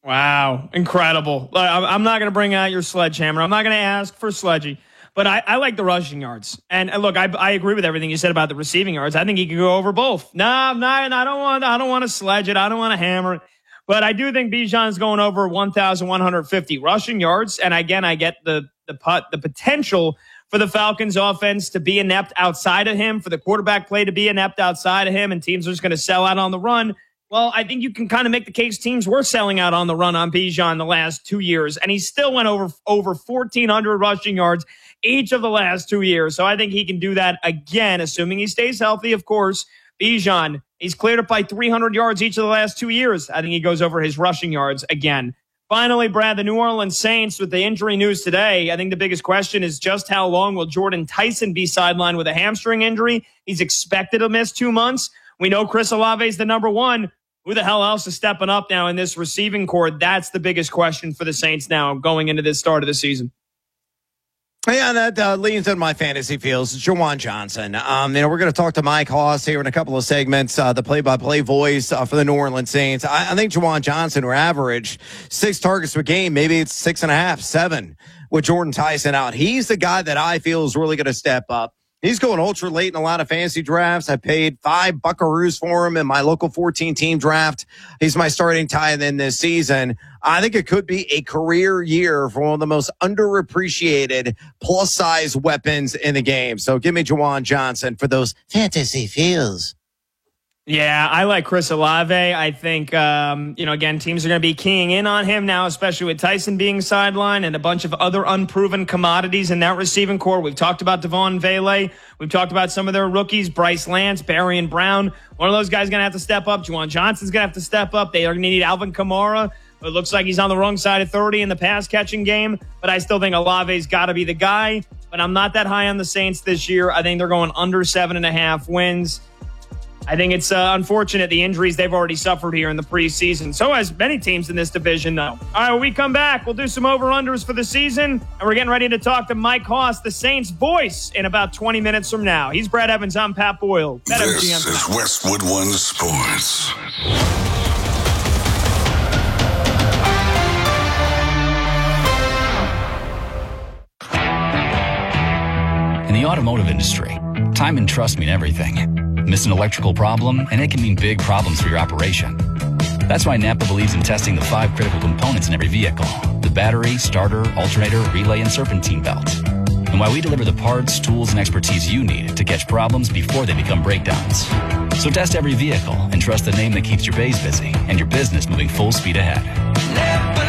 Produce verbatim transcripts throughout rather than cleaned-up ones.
Wow. Incredible. I'm not going to bring out your sledgehammer. I'm not going to ask for Sledgy, but I, I like the rushing yards. And look, I, I agree with everything you said about the receiving yards. I think he could go over both. No, no, I don't want, I don't want to sledge it. I don't want to hammer it. But I do think Bijan is going over one thousand one hundred fifty rushing yards. And again, I get the, the put, the potential for the Falcons offense to be inept outside of him, for the quarterback play to be inept outside of him, and teams are just going to sell out on the run. Well, I think you can kind of make the case teams were selling out on the run on Bijan the last two years, and he still went over over fourteen hundred rushing yards each of the last two years. So I think he can do that again, assuming he stays healthy, of course. Bijan, he's cleared up by three hundred yards each of the last two years. I think he goes over his rushing yards again. Finally, Brad, the New Orleans Saints, with the injury news today, I think the biggest question is just how long will Jordan Tyson be sidelined with a hamstring injury? He's expected to miss two months. We know Chris Olave is the number one. Who the hell else is stepping up now in this receiving corps? That's the biggest question for the Saints now going into this start of the season. Yeah, that uh, leans into my fantasy fields. Juwan Johnson. Um, you know, we're going to talk to Mike Hoss here in a couple of segments, uh, the play-by-play voice uh, for the New Orleans Saints. I, I think Juwan Johnson, who averaged six targets per game, maybe it's six and a half, seven with Jordan Tyson out. He's the guy that I feel is really going to step up. He's going ultra late in a lot of fantasy drafts. I paid five buckaroos for him in my local fourteen-team draft. He's my starting tight end this season. I think it could be a career year for one of the most underappreciated plus-size weapons in the game. So give me Juwan Johnson for those fantasy feels. Yeah, I like Chris Olave. I think, um, you know, again, teams are going to be keying in on him now, especially with Tyson being sidelined and a bunch of other unproven commodities in that receiving core. We've talked about Devon Vele. We've talked about some of their rookies, Bryce Lance, Barry and Brown. One of those guys is going to have to step up. Juwan Johnson's going to have to step up. They are going to need Alvin Kamara. It looks like he's on the wrong side of thirty in the pass-catching game, but I still think Olave's got to be the guy. But I'm not that high on the Saints this year. I think they're going under seven and a half wins. I think it's uh, unfortunate the injuries they've already suffered here in the preseason. So has many teams in this division, though. All right, when we come back, we'll do some over-unders for the season, and we're getting ready to talk to Mike Hoss, the Saints' voice, in about twenty minutes from now. He's Brad Evans. I'm Pat Boyle. This is Westwood One Sports. In the automotive industry, time and trust mean everything. Miss an electrical problem, and it can mean big problems for your operation. That's why Napa believes in testing the five critical components in every vehicle: the battery, starter, alternator, relay, and serpentine belt. And why we deliver the parts, tools, and expertise you need to catch problems before they become breakdowns. So test every vehicle and trust the name that keeps your bays busy and your business moving full speed ahead. Napa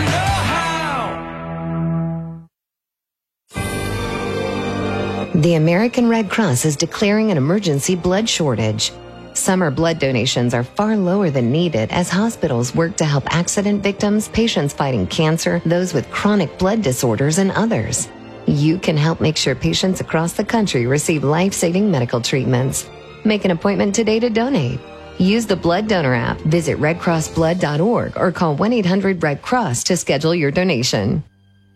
know-how. The American Red Cross is declaring an emergency blood shortage. Summer blood donations are far lower than needed as hospitals work to help accident victims, patients fighting cancer, those with chronic blood disorders, and others. You can help make sure patients across the country receive life-saving medical treatments. Make an appointment today to donate. Use the Blood Donor app, visit red cross blood dot org, or call one eight hundred red cross to schedule your donation.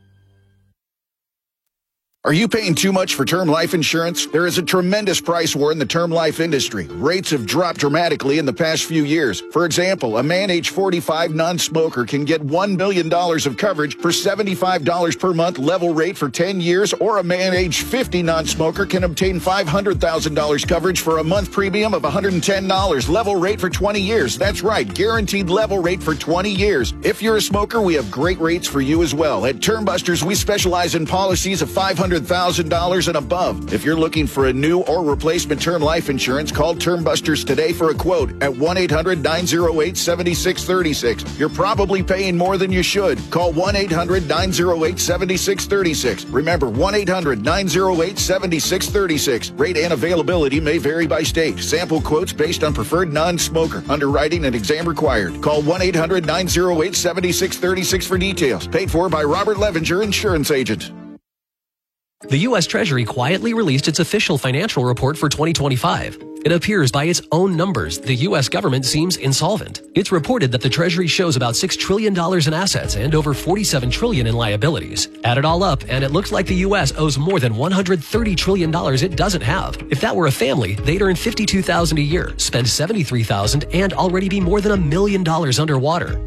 Are you paying too much for term life insurance? There is a tremendous price war in the term life industry. Rates have dropped dramatically in the past few years. For example, a man age forty-five non-smoker can get one million dollars of coverage for seventy-five dollars per month level rate for ten years, or a man age fifty non-smoker can obtain five hundred thousand dollars coverage for a month premium of one hundred ten dollars level rate for twenty years. That's right, guaranteed level rate for twenty years. If you're a smoker, we have great rates for you as well. At Term Busters, we specialize in policies of five hundred thousand dollars and above. If you're looking for a new or replacement term life insurance, call Term Busters today for a quote at one eight hundred nine oh eight seven six three six. You're probably paying more than you should. Call one eight hundred nine oh eight seven six three six. Remember, one eight hundred nine oh eight seven six three six. Rate and availability may vary by state. Sample quotes based on preferred non-smoker. Underwriting and exam required. Call one eight hundred nine oh eight seven six three six for details. Paid for by Robert Levinger, insurance agent. The U S Treasury quietly released its official financial report for twenty twenty-five. It appears by its own numbers, the U S government seems insolvent. It's reported that the Treasury shows about six trillion dollars in assets and over forty-seven trillion dollars in liabilities. Add it all up, and it looks like the U S owes more than one hundred thirty trillion dollars it doesn't have. If that were a family, they'd earn fifty-two thousand dollars a year, spend seventy-three thousand dollars, and already be more than a million dollars underwater.